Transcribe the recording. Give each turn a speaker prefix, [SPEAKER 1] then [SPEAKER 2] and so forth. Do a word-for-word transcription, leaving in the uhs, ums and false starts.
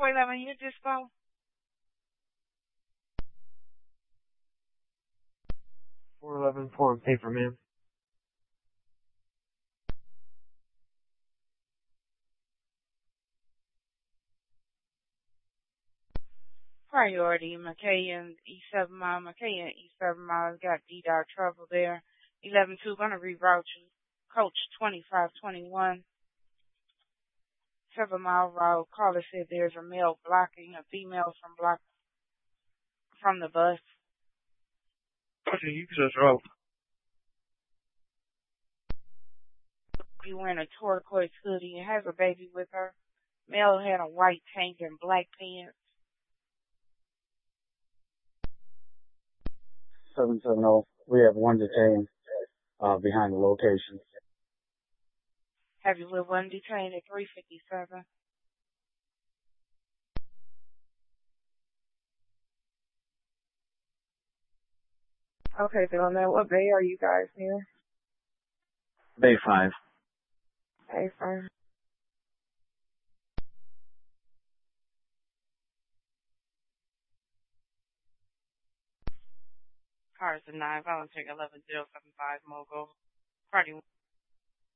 [SPEAKER 1] four eleven, you just go.
[SPEAKER 2] four eleven, form paper, ma'am.
[SPEAKER 1] Priority, McKay and E seven mile. McKay and E seven mile got D-Dot trouble there. eleven two, gonna reroute you. Coach twenty-five twenty-one. seven mile route. Caller said there's a male blocking a female from block from the bus.
[SPEAKER 2] Okay, you can just roll.
[SPEAKER 1] She wearing a turquoise hoodie and has a baby with her. Male had a white tank and black pants.
[SPEAKER 3] seven seven zero. We have one detained uh, behind the location.
[SPEAKER 1] Have you with one detained at three fifty-seven?
[SPEAKER 4] Okay, so on that, what bay are you guys near?
[SPEAKER 3] Bay five.
[SPEAKER 4] Bay five.
[SPEAKER 1] Cars at nine, volunteer eleven zero seven five, Mogul. Party